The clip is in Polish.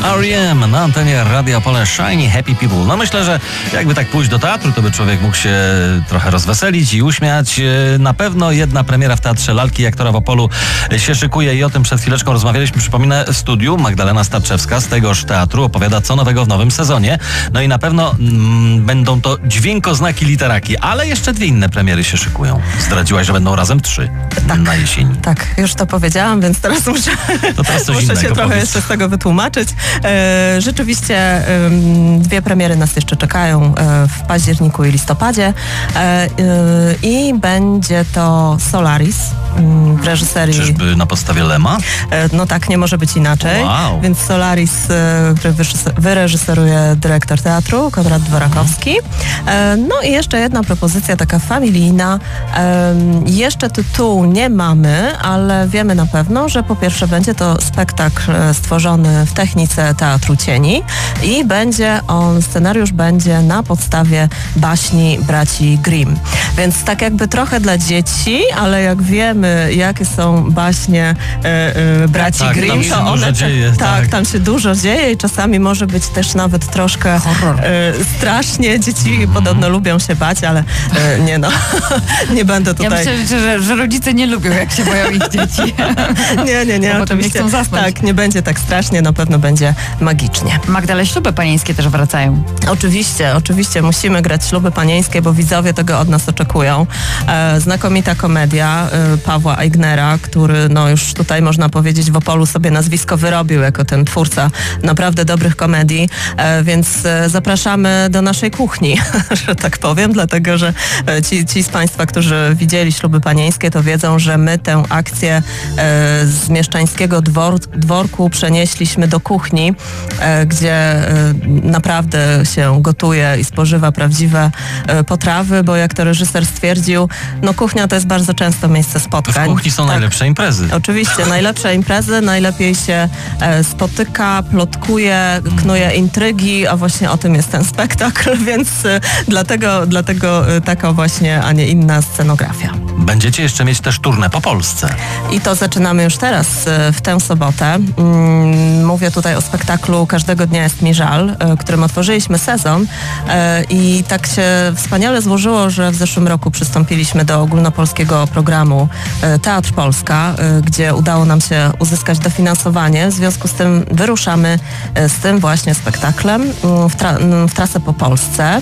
R.E.M. na antenie Radia Pole Shiny Happy People. No myślę, że jakby tak pójść do teatru, to by człowiek mógł się trochę rozweselić i uśmiać. Na pewno jedna premiera w Teatrze Lalki i Aktora w Opolu się szykuje i o tym przed chwileczką rozmawialiśmy. Przypominę, w studiu Magdalena Starczewska z tegoż teatru opowiada, co nowego w nowym sezonie. No i na pewno będą to dźwiękoznaki literaki, ale jeszcze dwie inne premiery się szykują. Zdradziłaś, że będą razem 3 na jesieni. Tak, już to powiedziałam, więc teraz muszę się trochę jeszcze z tego wytłumaczyć. Rzeczywiście 2 premiery nas jeszcze czekają w październiku i listopadzie i będzie to Solaris w reżyserii... Czyżby na podstawie Lema? No tak, nie może być inaczej. Wow. Więc Solaris, który wyreżyseruje dyrektor teatru, Konrad Dworakowski. No i jeszcze jedna propozycja taka familijna. Jeszcze tytułu nie mamy, ale wiemy na pewno, że po pierwsze będzie to spektakl stworzony w technice Teatru Cieni i scenariusz będzie na podstawie baśni braci Grimm. Więc tak jakby trochę dla dzieci, ale jak wiemy, jakie są baśnie braci Grimm, to one... tam się dużo dzieje i czasami może być też nawet troszkę strasznie. Dzieci podobno lubią się bać, ale nie będę tutaj... Ja myślę, że rodzice nie lubią, jak się boją ich dzieci. Nie, bo potem nie chcą zasnąć. Tak, nie będzie tak strasznie, na pewno będzie magicznie. Magdala, śluby panieńskie też wracają. Oczywiście musimy grać śluby panieńskie, bo widzowie tego od nas oczekują. Znakomita komedia Pawła Eignera, który już tutaj można powiedzieć w Opolu sobie nazwisko wyrobił jako ten twórca naprawdę dobrych komedii, więc zapraszamy do naszej kuchni, że tak powiem, dlatego, że ci z Państwa, którzy widzieli śluby panieńskie, to wiedzą, że my tę akcję z mieszczańskiego dworku przenieśliśmy do kuchni, gdzie naprawdę się gotuje i spożywa prawdziwe potrawy, bo jak to reżyser stwierdził, kuchnia to jest bardzo często miejsce spotkań. W kuchni są najlepsze imprezy. Oczywiście, najlepsze imprezy, najlepiej się spotyka, plotkuje, knuje intrygi, a właśnie o tym jest ten spektakl, więc dlatego taka właśnie, a nie inna scenografia. Będziecie jeszcze mieć też tournée po Polsce. I to zaczynamy już teraz, w tę sobotę. Mówię tutaj o spektaklu Każdego dnia jest mi żal, którym otworzyliśmy sezon i tak się wspaniale złożyło, że w zeszłym roku przystąpiliśmy do ogólnopolskiego programu Teatr Polska, gdzie udało nam się uzyskać dofinansowanie. W związku z tym wyruszamy z tym właśnie spektaklem w trasę po Polsce.